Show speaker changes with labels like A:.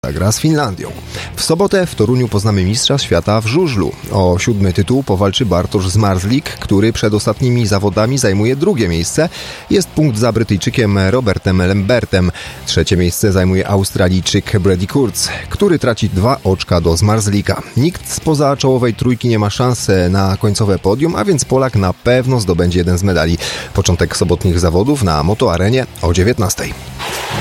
A: Gra z Finlandią. W sobotę w Toruniu poznamy mistrza świata w żużlu. O 7. tytuł powalczy Bartosz Zmarzlik, który przed ostatnimi zawodami zajmuje 2. miejsce. Jest punkt za Brytyjczykiem Robertem Lembertem. 3. miejsce zajmuje Australijczyk Brady Kurz, który traci 2 oczka do Zmarzlika. Nikt spoza czołowej trójki nie ma szans na końcowe podium, a więc Polak na pewno zdobędzie jeden z medali. Początek sobotnich zawodów na Motoarenie o 19:00.